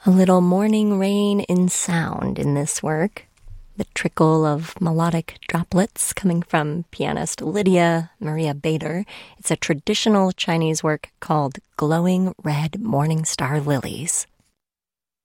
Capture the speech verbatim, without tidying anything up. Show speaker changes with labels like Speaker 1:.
Speaker 1: A little morning rain in sound in this work. The trickle of melodic droplets coming from pianist Lydia Maria Bader. It's a traditional Chinese work called Glowing Red Morning Star Lilies.